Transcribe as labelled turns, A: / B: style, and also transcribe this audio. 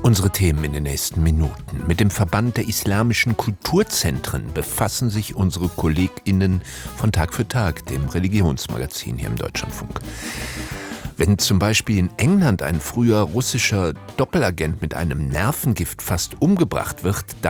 A: Unsere Themen in den nächsten Minuten. Mit dem Verband der islamischen Kulturzentren befassen sich unsere KollegInnen von Tag für Tag, dem Religionsmagazin hier im Deutschlandfunk. Wenn zum Beispiel in England ein früher russischer Doppelagent mit einem Nervengift fast umgebracht wird,